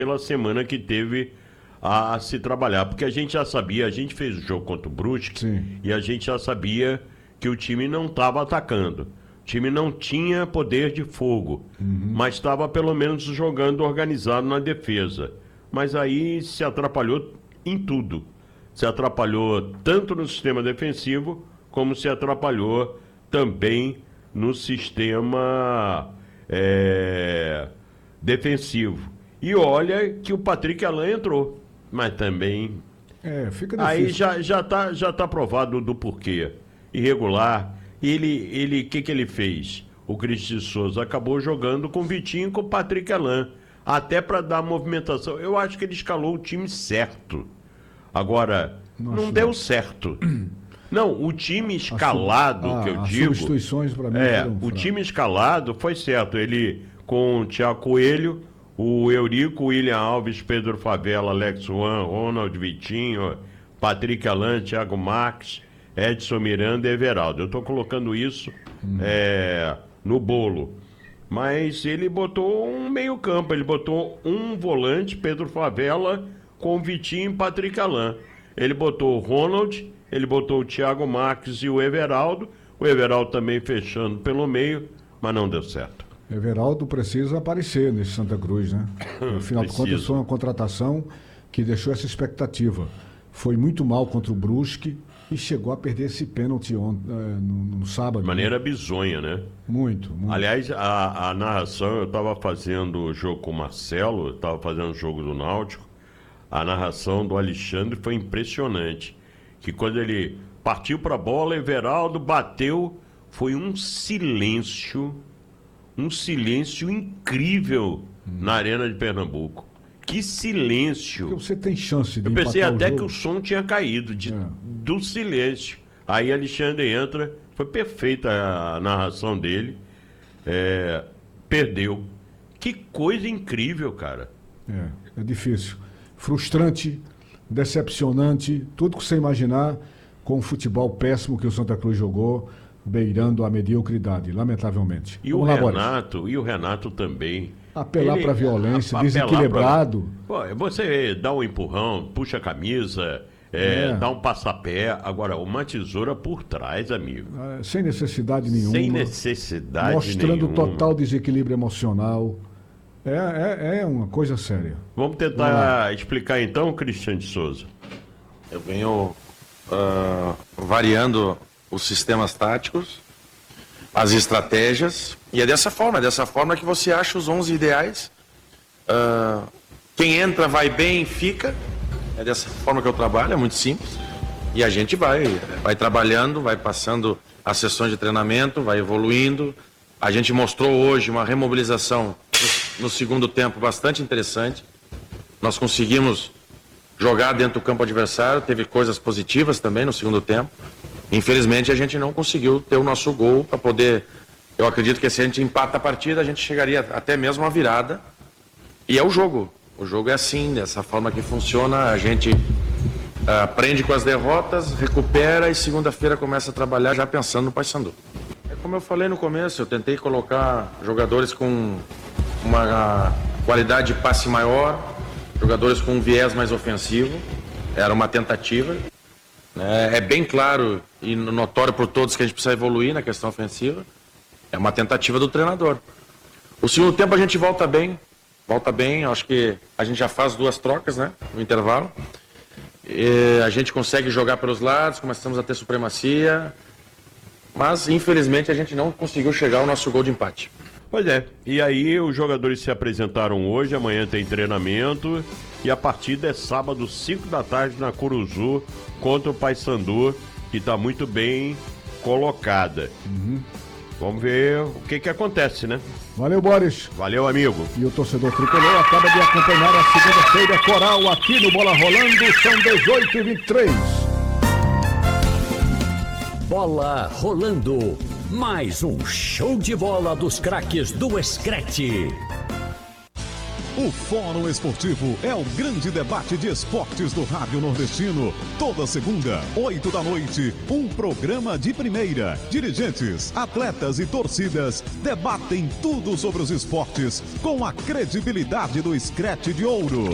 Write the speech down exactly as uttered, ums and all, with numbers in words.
pela semana que teve a se trabalhar, porque a gente já sabia, a gente fez o jogo contra o Brusque, sim, e a gente já sabia que o time não estava atacando, o time não tinha poder de fogo, uhum, mas estava pelo menos jogando organizado na defesa, mas aí se atrapalhou em tudo, se atrapalhou tanto no sistema defensivo, como se atrapalhou também no sistema é, defensivo. E olha que o Patrick Alain entrou, mas também... É, fica difícil. Aí já, já, tá, já tá provado do porquê. Irregular. Ele, ele, que que ele fez? O Cristian Souza acabou jogando com o Vitinho e com o Patrick Alain. Até para dar movimentação. Eu acho que ele escalou o time certo. Agora, Nossa, não deu certo. Não, o time escalado, a, a, que eu as digo... substituições para mim É, foram o fracas. time escalado foi certo. Ele com o Thiago Coelho, o Eurico, William Alves, Pedro Favela, Alex Juan, Ronald Vitinho, Patrick Alain, Thiago Marques, Edson Miranda e Everaldo. Eu estou colocando isso hum. é, no bolo. Mas ele botou um meio campo, ele botou um volante, Pedro Favela, com Vitinho e Patrick Alain. Ele botou o Ronald, ele botou o Thiago Marques e o Everaldo. O Everaldo também fechando pelo meio, mas não deu certo. Everaldo precisa aparecer nesse Santa Cruz, né? Afinal de contas, foi uma contratação que deixou essa expectativa. Foi muito mal contra o Brusque e chegou a perder esse pênalti on, uh, no, no sábado. De maneira bizonha, né? Muito, muito. Aliás, a, a narração, eu estava fazendo o jogo com o Marcelo, eu estava fazendo o jogo do Náutico, a narração do Alexandre foi impressionante. Que quando ele partiu para a bola, Everaldo bateu, foi um silêncio... Um silêncio incrível hum. na Arena de Pernambuco. Que silêncio. Porque você tem chance de Eu pensei até o que o som tinha caído de, é. do silêncio. Aí Alexandre entra, foi perfeita a narração dele. É, perdeu. Que coisa incrível, cara. É, é difícil. Frustrante, decepcionante, tudo que você imaginar com o futebol péssimo que o Santa Cruz jogou, beirando a mediocridade, lamentavelmente. E o Renato, e o Renato também. Apelar para a violência, a, desequilibrado. Pra... Pô, você dá um empurrão, puxa a camisa, é, é. dá um passapé. Agora, uma tesoura por trás, amigo. É, sem necessidade nenhuma. Sem necessidade mostrando nenhuma. total desequilíbrio emocional. É, é, é uma coisa séria. Vamos tentar Vamos explicar então, Cristian de Souza. Eu venho uh, variando os sistemas táticos, as estratégias, e é dessa forma, é dessa forma que você acha os onze ideais. Uh, quem entra, vai bem, fica. É dessa forma que eu trabalho, é muito simples. E a gente vai, vai trabalhando, vai passando as sessões de treinamento, vai evoluindo. A gente mostrou hoje uma remobilização no, no segundo tempo bastante interessante. Nós conseguimos jogar dentro do campo adversário, teve coisas positivas também no segundo tempo. Infelizmente, a gente não conseguiu ter o nosso gol para poder... Eu acredito que se a gente empata a partida, a gente chegaria até mesmo à virada. E é o jogo. O jogo é assim, dessa forma que funciona. A gente uh, aprende com as derrotas, recupera e segunda-feira começa a trabalhar já pensando no Paysandu. É como eu falei no começo, eu tentei colocar jogadores com uma qualidade de passe maior, jogadores com um viés mais ofensivo. Era uma tentativa. É bem claro e notório por todos que a gente precisa evoluir na questão ofensiva. É uma tentativa do treinador. O segundo tempo a gente volta bem, volta bem, acho que a gente já faz duas trocas, né, no intervalo. E a gente consegue jogar pelos lados, começamos a ter supremacia, mas infelizmente a gente não conseguiu chegar ao nosso gol de empate. Pois é, e aí os jogadores se apresentaram hoje, amanhã tem treinamento e a partida é sábado, cinco da tarde na Curuzu contra o Paysandu, que está muito bem colocada. Uhum. Vamos ver o que que acontece, né? Valeu, Boris. Valeu, amigo. E o torcedor tricolor acaba de acompanhar a segunda-feira coral aqui no Bola Rolando, são dezoito e vinte e três. Bola Rolando. Mais um show de bola dos craques do Screte. O Fórum Esportivo é o grande debate de esportes do Rádio Nordestino. Toda segunda, oito da noite, um programa de primeira. Dirigentes, atletas e torcidas debatem tudo sobre os esportes com a credibilidade do Scratch de Ouro.